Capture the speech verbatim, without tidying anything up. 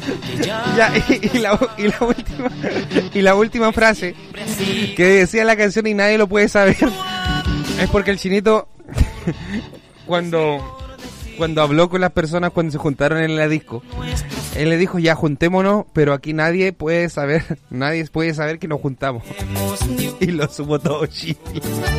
Ya, y, y, la, y, la última, y la última frase que decía la canción y nadie lo puede saber es porque el Chinito cuando cuando habló con las personas cuando se juntaron en la disco, él le dijo: ya juntémonos, pero aquí nadie puede saber, nadie puede saber que nos juntamos. Y lo supo todo Chile.